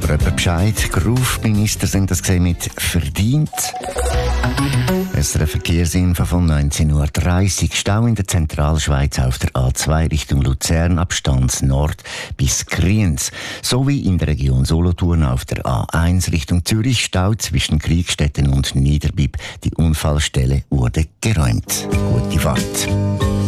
aber jemand Bescheid. Groove-Minister sind das gesehen mit «verdient». Es ist ein Verkehrsinfo von 19:30 Uhr. Stau in der Zentralschweiz auf der A2 Richtung Luzern, Abstand Nord bis Kriens. Sowie in der Region Solothurn auf der A1 Richtung Zürich, Stau zwischen Kriegstetten und Niederbipp. Die Unfallstelle wurde geräumt. Gute Fahrt.